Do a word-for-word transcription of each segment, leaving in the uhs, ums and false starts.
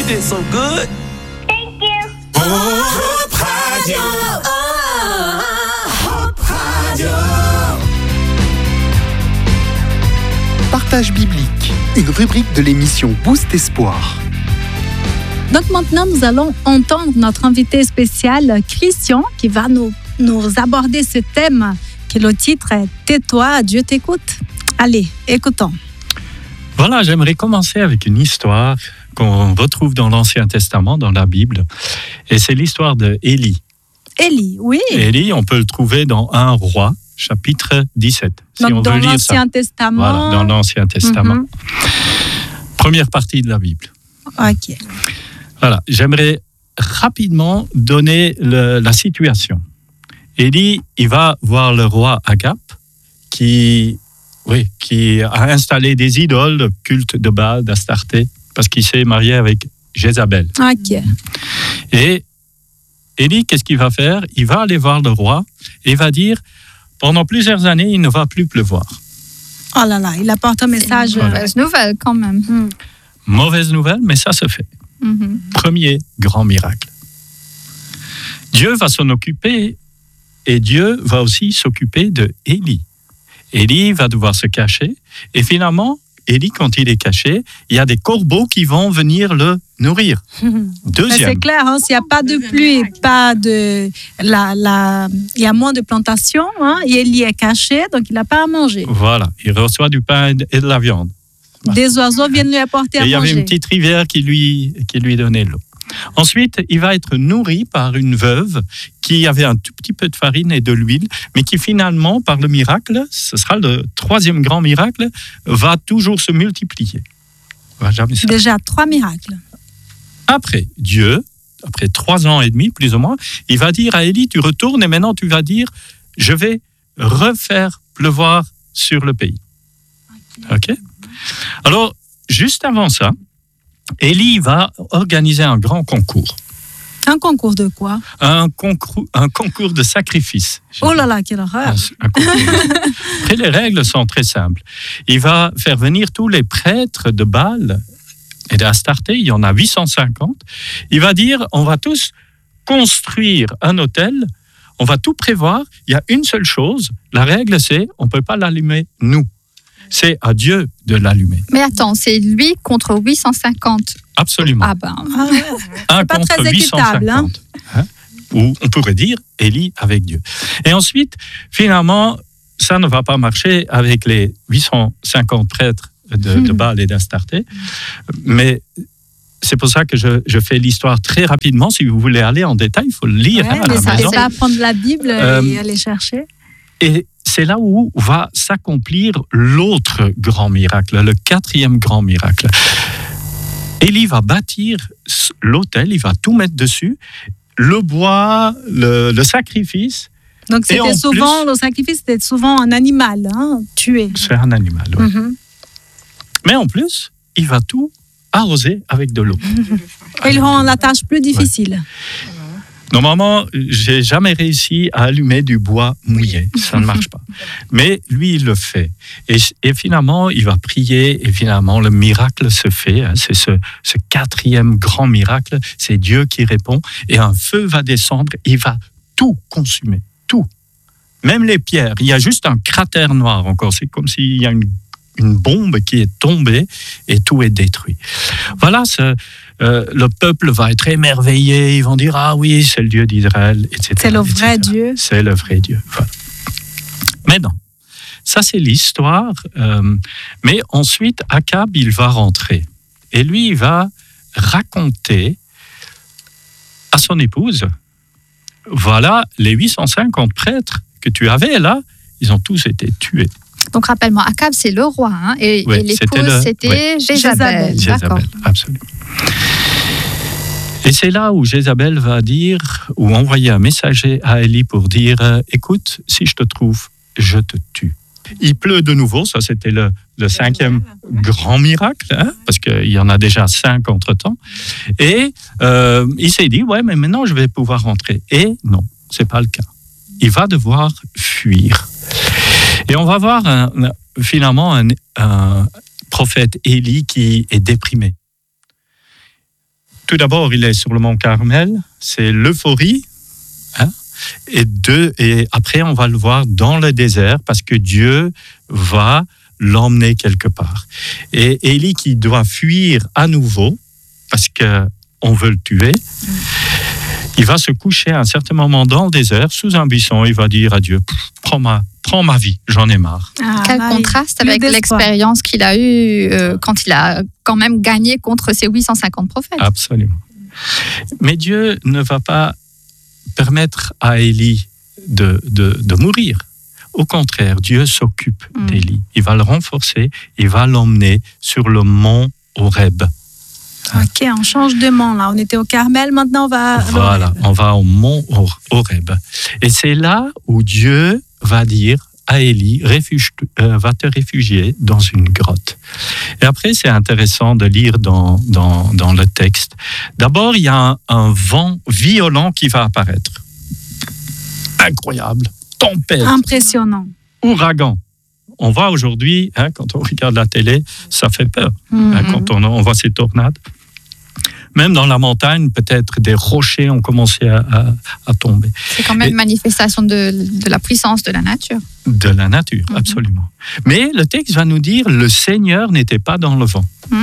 fit so good. Thank you. Hope Radio. Hope Radio. Partage biblique, une rubrique de l'émission Boost Espoir. Donc maintenant, nous allons entendre notre invité spécial, Christian, qui va nous, nous aborder ce thème, qui le titre est « Tais-toi, Dieu t'écoute ». Allez, écoutons. Voilà, j'aimerais commencer avec une histoire qu'on retrouve dans l'Ancien Testament, dans la Bible. Et c'est l'histoire de Élie. Élie, oui. Élie, on peut le trouver dans un roi, chapitre dix-sept. Si Donc on dans veut lire l'Ancien ça. Testament. Voilà, dans l'Ancien Testament. Mhm. Première partie de la Bible. Ok. Voilà, j'aimerais rapidement donner le, la situation. Élie, il va voir le roi Akab, qui, oui, qui a installé des idoles, le culte de Baal, d'Astarté, parce qu'il s'est marié avec Jézabel. Ok. Et Élie, qu'est-ce qu'il va faire? Il va aller voir le roi et va dire, pendant plusieurs années, il ne va plus pleuvoir. Oh là là, il apporte un message. C'est une mauvaise nouvelle quand même. Mm. Mauvaise nouvelle, mais ça se fait. Mm-hmm. Premier grand miracle. Dieu va s'en occuper et Dieu va aussi s'occuper de Élie. Élie va devoir se cacher et finalement, Élie, quand il est caché, il y a des corbeaux qui vont venir le nourrir. Deuxième. Mais c'est clair, hein, s'il n'y a pas de pluie, pas de, la, la, il y a moins de plantations, hein, et Élie est caché, donc il n'a pas à manger. Voilà, il reçoit du pain et de la viande. Des oiseaux viennent lui apporter Et à il y avait manger. une petite rivière qui lui, qui lui donnait l'eau. Ensuite, il va être nourri par une veuve qui avait un tout petit peu de farine et de l'huile, mais qui finalement, par le miracle, ce sera le troisième grand miracle, va toujours se multiplier. Va jamais s'arrêter. Déjà trois miracles. Après, Dieu, après trois ans et demi, plus ou moins, il va dire à Élie, tu retournes et maintenant tu vas dire, je vais refaire pleuvoir sur le pays. Ok. Alors, juste avant ça, Élie va organiser un grand concours. Un concours de quoi? Un concours, un concours de sacrifice. Oh là là, quelle horreur! Un, un concours. Après, les règles sont très simples. Il va faire venir tous les prêtres de Baal et d'Astarté, il y en a huit cent cinquante. Il va dire, on va tous construire un autel, on va tout prévoir. Il y a une seule chose, la règle c'est, on ne peut pas l'allumer nous. C'est à Dieu de l'allumer. Mais attends, c'est lui contre huit cent cinquante. Absolument. Ah ben, Ah ouais. Un pas contre très équitable, hein. huit cent cinquante. Hein? Ou on pourrait dire Élie avec Dieu. Et ensuite, finalement, ça ne va pas marcher avec les huit cent cinquante prêtres de, de Baal et d'Astarté. Mais c'est pour ça que je, je fais l'histoire très rapidement. Si vous voulez aller en détail, il faut le lire Ouais, hein, à mais la ça, maison. c'est pas prendre la Bible Euh, et aller chercher. Et c'est là où va s'accomplir l'autre grand miracle, le quatrième grand miracle. Élie va bâtir l'autel, il va tout mettre dessus, le bois, le, le sacrifice. Donc et en c'était souvent, plus- le sacrifice c'était souvent un animal, hein, tué. C'est un animal, oui. Mhm. Mais en plus, il va tout arroser avec de l'eau. Et il rend la tâche plus difficile. Normalement, j'ai jamais réussi à allumer du bois mouillé. Ça ne marche pas. Mais lui, il le fait. Et, et finalement, il va prier et finalement, le miracle se fait. Hein. C'est ce, ce quatrième grand miracle. C'est Dieu qui répond. Et un feu va descendre. Il va tout consumer. Tout. Même les pierres. Il y a juste un cratère noir encore. C'est comme s'il y a une, une bombe qui est tombée et tout est détruit. Voilà ce... Euh, le peuple va être émerveillé, ils vont dire « Ah oui, c'est le Dieu d'Israël, et cetera » C'est le et cetera. vrai Dieu. C'est le vrai Dieu, voilà. Maintenant, ça c'est l'histoire, euh, mais ensuite, Akab, il va rentrer. Et lui, il va raconter à son épouse, voilà, les huit cent cinquante prêtres que tu avais là, ils ont tous été tués. donc rappelle-moi, Akab c'est le roi, hein, et, Ouais, et c'était l'épouse le- c'était ouais. Jézabel. D'accord. Jézabel, absolument. Et c'est là où Jézabel va dire, ou envoyer un messager à Élie pour dire, euh, écoute, si je te trouve, je te tue. Il pleut de nouveau, ça c'était le, le cinquième grand miracle, hein, parce qu'il y en a déjà cinq entre-temps. Et euh, il s'est dit, ouais, mais maintenant je vais pouvoir rentrer. Et non, c'est pas le cas. Il va devoir fuir. Et on va voir un, finalement un, un prophète Élie qui est déprimé. tout d'abord, il est sur le mont Carmel, c'est l'euphorie. Hein? Et, deux, et après, on va le voir dans le désert parce que Dieu va l'emmener quelque part. Et Élie qui doit fuir à nouveau parce qu'on veut le tuer, mmh. il va se coucher à un certain moment dans le désert, sous un buisson, il va dire à Dieu, prends ma, prends ma vie, j'en ai marre. Ah, Quel contraste avec l'expérience qu'il a eue euh, quand il a quand même gagné contre ces huit cent cinquante prophètes. Absolument. Mais Dieu ne va pas permettre à Élie de, de, de mourir. Au contraire, Dieu s'occupe mmh. d'Élie. Il va le renforcer, il va l'emmener sur le mont Horeb. Ok, on change de mont là. On était au Carmel, maintenant on va. Voilà, on va au mont Horeb. Et c'est là où Dieu va dire à Élie, réfugie, euh, va te réfugier dans une grotte. Et après, c'est intéressant de lire dans, dans, dans le texte. D'abord, il y a un, un vent violent qui va apparaître. Incroyable. Tempête. Impressionnant. Ouragan. On voit aujourd'hui, hein, quand on regarde la télé, ça fait peur. Mm-hmm. Hein, quand on, on voit ces tornades. Même dans la montagne, peut-être des rochers ont commencé à, à, à tomber. C'est quand même une manifestation de, de la puissance de la nature. De la nature, mm-hmm. absolument. Mais le texte va nous dire, le Seigneur n'était pas dans le vent. Mm.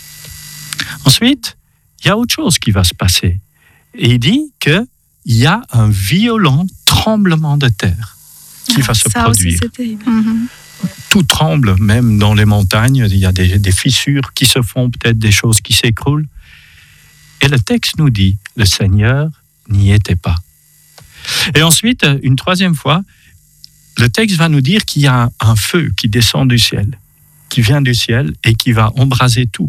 Ensuite, il y a autre chose qui va se passer. Et il dit qu'il y a un violent tremblement de terre qui ah, va se ça produire. Aussi, mm-hmm. Tout tremble, même dans les montagnes, il y a des, des fissures qui se font, peut-être des choses qui s'écroulent. Et le texte nous dit, le Seigneur n'y était pas. Et ensuite, une troisième fois, le texte va nous dire qu'il y a un, un feu qui descend du ciel, qui vient du ciel et qui va embraser tout.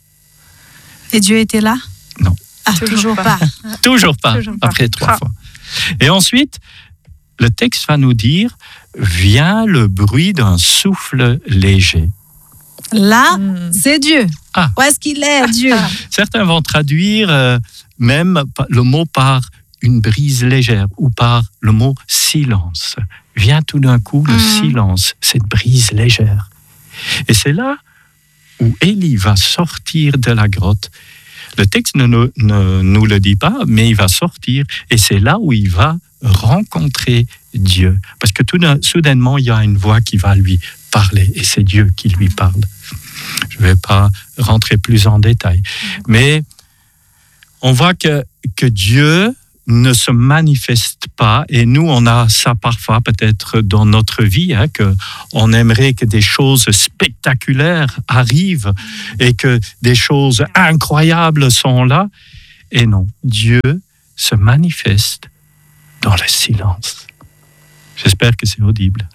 Et Dieu était là ? Non. Ah, toujours, toujours pas. pas. Toujours pas, toujours après pas. trois ah. fois. Et ensuite, le texte va nous dire, vient le bruit d'un souffle léger. Là, mmh. c'est Dieu. Ah. Où est-ce qu'il est, Dieu ? Certains vont traduire euh, même le mot par une brise légère ou par le mot silence. Vient tout d'un coup le mmh. silence, cette brise légère. Et c'est là où Élie va sortir de la grotte. Le texte ne, ne, ne nous le dit pas, mais il va sortir et c'est là où il va rencontrer Dieu. Parce que tout d'un, soudainement, il y a une voix qui va lui parler et c'est Dieu qui lui parle. Je ne vais pas rentrer plus en détail. Mais on voit que, que Dieu ne se manifeste pas et nous, on a ça parfois peut-être dans notre vie, hein, qu'on aimerait que des choses spectaculaires arrivent et que des choses incroyables sont là. Et non, Dieu se manifeste dans le silence. J'espère que c'est audible.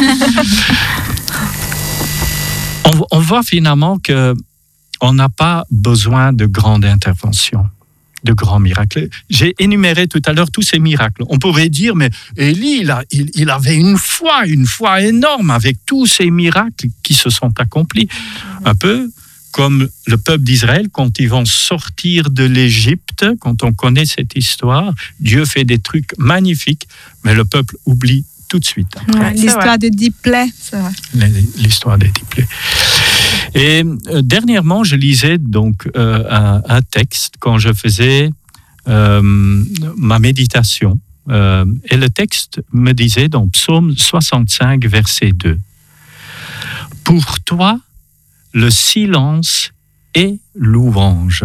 on, on voit finalement qu'on n'a pas besoin de grandes interventions, de grands miracles. J'ai énuméré tout à l'heure tous ces miracles. On pourrait dire, mais Élie, il, a, il, il avait une foi, une foi énorme avec tous ces miracles qui se sont accomplis. Un peu comme le peuple d'Israël, quand ils vont sortir de l'Égypte, quand on connaît cette histoire, Dieu fait des trucs magnifiques, mais le peuple oublie tout de suite. Ouais, l'histoire des dix plaies. L'histoire des dix plaies. Et euh, dernièrement, je lisais donc euh, un, un texte quand je faisais euh, ma méditation. Euh, et le texte me disait dans Psaume soixante-cinq, verset deux. « Pour toi, le silence est louange.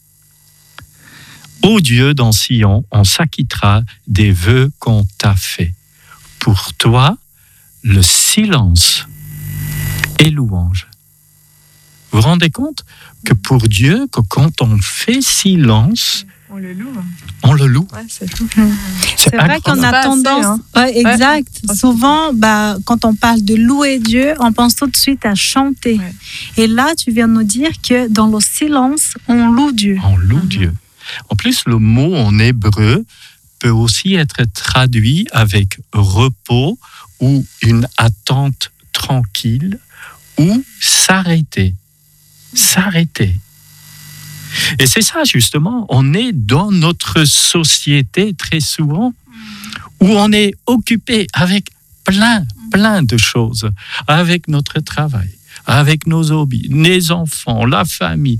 Ô Dieu, dans Sion, on s'acquittera des vœux qu'on t'a faits. Pour toi, le silence est louange. » Vous vous rendez compte que pour Dieu, que quand on fait silence, on le loue. On le loue. Ouais, c'est fou. C'est, c'est vrai qu'on a tendance. Assez, hein. Ouais, exact. Ouais. Souvent, bah, quand on parle de louer Dieu, on pense tout de suite à chanter. Ouais. Et là, tu viens de nous dire que dans le silence, on loue Dieu. On loue mm-hmm. Dieu. En plus, le mot en hébreu peut aussi être traduit avec repos ou une attente tranquille ou s'arrêter. S'arrêter. Et c'est ça, justement, on est dans notre société très souvent où on est occupé avec plein, plein de choses, avec notre travail, avec nos hobbies, les enfants, la famille,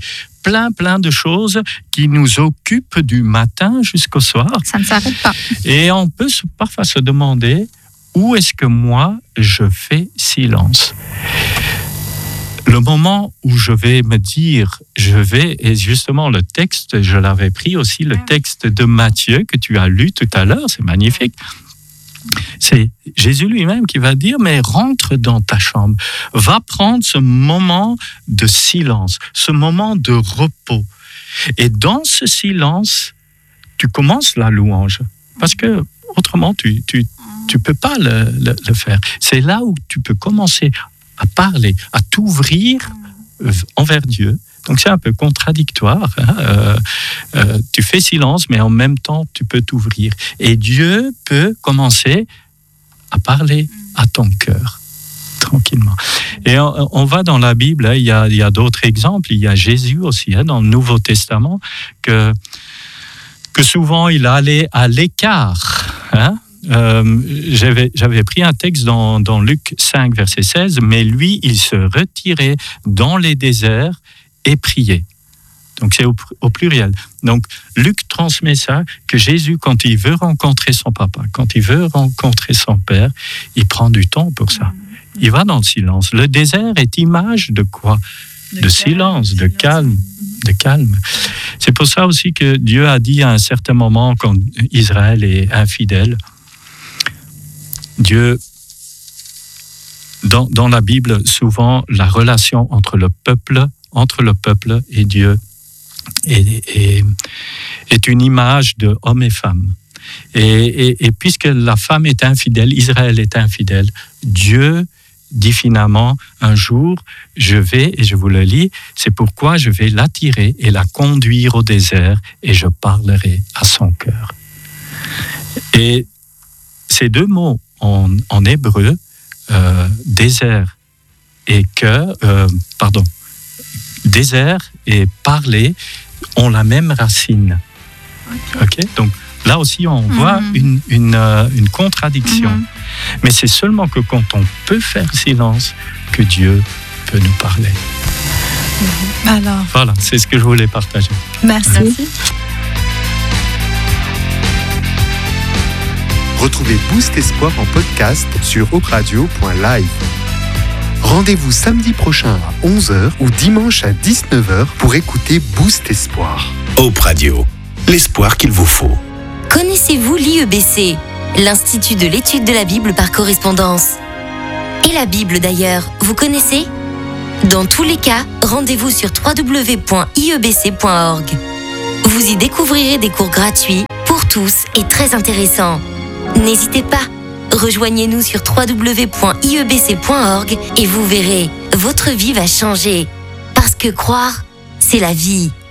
plein, plein de choses qui nous occupent du matin jusqu'au soir. Ça ne s'arrête pas. Et on peut se, parfois se demander où est-ce que moi, je fais silence. Le moment où je vais me dire, je vais, et justement le texte, je l'avais pris aussi, le texte de Matthieu que tu as lu tout à l'heure, c'est magnifique. C'est Jésus lui-même qui va dire, mais rentre dans ta chambre, va prendre ce moment de silence, ce moment de repos. Et dans ce silence, tu commences la louange, parce que autrement, tu tu tu peux pas le, le, le faire. C'est là où tu peux commencer à parler, à t'ouvrir envers Dieu. Donc c'est un peu contradictoire. Hein? Euh, euh, tu fais silence, mais en même temps, tu peux t'ouvrir. Et Dieu peut commencer à parler à ton cœur, tranquillement. Et on, on va dans la Bible, hein, il y a, il y a d'autres exemples. Il y a Jésus aussi, hein, dans le Nouveau Testament, que, que souvent il allait à l'écart. Hein? Euh, j'avais, j'avais pris un texte dans, dans Luc cinq, verset seize, mais lui, il se retirait dans les déserts et priait. Donc c'est au, au pluriel. Donc Luc transmet ça, que Jésus, quand il veut rencontrer son papa, quand il veut rencontrer son père, il prend du temps pour ça. Il va dans le silence. Le désert est image de quoi ? De, de silence, de calme, de calme. C'est pour ça aussi que Dieu a dit à un certain moment, quand Israël est infidèle, Dieu, dans, dans la Bible, souvent, la relation entre le peuple, entre le peuple et Dieu est, est, est une image de homme et femme. Et, et, et puisque la femme est infidèle, Israël est infidèle, Dieu dit finalement, un jour, je vais, et je vous le lis, c'est pourquoi je vais l'attirer et la conduire au désert et je parlerai à son cœur. Et ces deux mots en, en hébreu, euh, désert et cœur, euh, pardon, désert et parler ont la même racine. Ok, donc là aussi on mmh. voit une, une, euh, une contradiction. Mmh. Mais c'est seulement que quand on peut faire silence que Dieu peut nous parler. Mmh. Alors. Voilà, c'est ce que je voulais partager. Merci. Merci. Retrouvez Boost Espoir en podcast sur hope radio point live. Rendez-vous samedi prochain à onze heures ou dimanche à dix-neuf heures pour écouter Boost Espoir. Hope Radio, l'espoir qu'il vous faut. Connaissez-vous l'I E B C, l'Institut de l'étude de la Bible par correspondance? Et la Bible d'ailleurs, vous connaissez? Dans tous les cas, rendez-vous sur w w w point i e b c point org. Vous y découvrirez des cours gratuits pour tous et très intéressants. N'hésitez pas, rejoignez-nous sur w w w point i e b c point org et vous verrez, votre vie va changer. Parce que croire, c'est la vie.